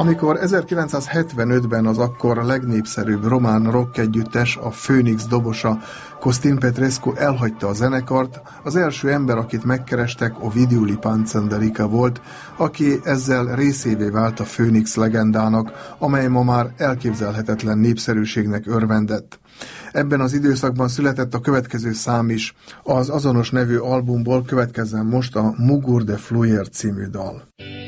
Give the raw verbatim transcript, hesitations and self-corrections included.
Amikor ezerkilencszázhetvenötben az akkor legnépszerűbb román rock együttes, a Phoenix dobosa Costin Petrescu elhagyta a zenekart, az első ember, akit megkerestek, Ovidiu Lipancsenderica volt, aki ezzel részévé vált a Phoenix legendának, amely ma már elképzelhetetlen népszerűségnek örvendett. Ebben az időszakban született a következő szám is, az azonos nevű albumból következzen most a Mugur de Fluier című dal.